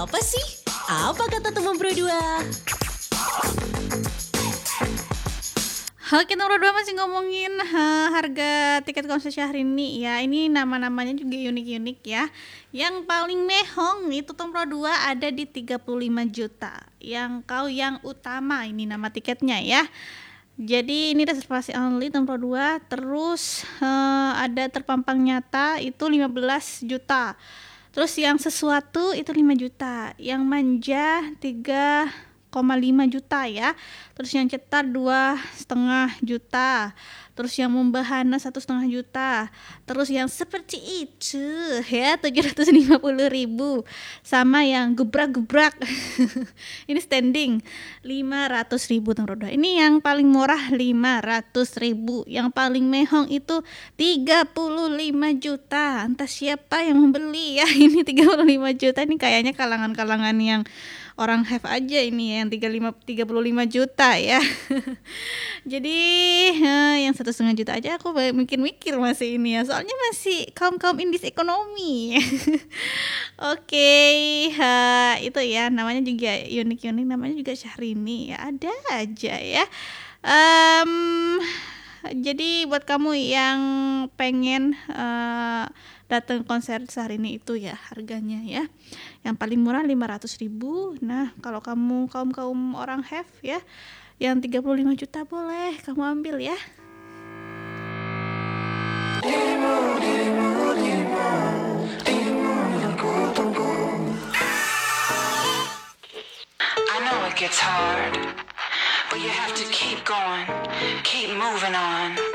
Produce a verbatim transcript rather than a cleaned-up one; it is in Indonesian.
Apa sih? Apa kata teman berdua? Oke, nomor dua masih ngomongin uh, harga tiket konser Syahrini ya. Ini nama-namanya juga unik-unik ya. Yang paling mehong itu nomor dua ada di tiga puluh lima juta. Yang kau yang utama ini nama tiketnya ya. Jadi ini reservasi only nomor dua. Terus uh, ada terpampang nyata itu lima belas juta. Terus yang sesuatu itu lima juta. Yang manja tiga koma lima juta ya. Terus yang cetar dua setengah juta. Terus yang membahana satu setengah juta. Terus yang seperti itu ya tujuh ratus lima puluh ribu. Sama yang gebrak-gebrak ini standing lima ratus ribu nomor dua. Ini yang paling murah lima ratus ribu. Yang paling mehong itu tiga puluh lima juta. Entah siapa yang membeli ya. Ini tiga puluh lima juta. Ini kayaknya kalangan-kalangan yang orang have aja ini ya, yang tiga puluh lima juta ya. Jadi eh, yang satu setengah juta aja aku mikir-mikir masih ini ya, soalnya masih kaum-kaum indis ekonomi. Oke, ha, itu ya namanya juga unik-unik, namanya juga Syahrini ya, ada aja ya. Um, jadi buat kamu yang pengen uh, datang konser Syahrini itu ya harganya ya, yang paling murah lima ratus ribu. Nah kalau kamu kaum-kaum orang have ya, yang tiga puluh lima juta boleh kamu ambil ya. I know it gets hard, but you have to keep going, keep moving on.